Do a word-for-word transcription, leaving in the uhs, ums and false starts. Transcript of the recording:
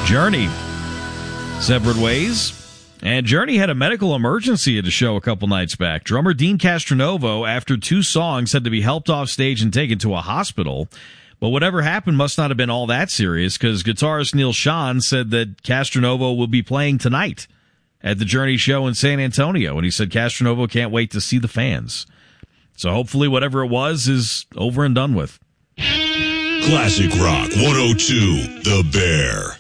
Journey. Separate ways. And Journey had a medical emergency at a show a couple nights back. Drummer Dean Castronovo, after two songs, had to be helped off stage and taken to a hospital. But whatever happened must not have been all that serious, because guitarist Neil Schon said that Castronovo will be playing tonight at the Journey show in San Antonio. And he said Castronovo can't wait to see the fans. So hopefully whatever it was is over and done with. Classic Rock one oh two, The Bear.